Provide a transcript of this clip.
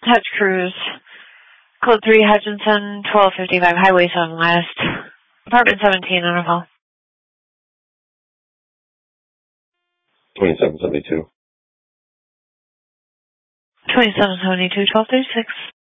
Hutch Cruise. Code 3 Hutchinson, 1255 Highway 7 West. Apartment 17 on a call. 2772. 2772, 1236.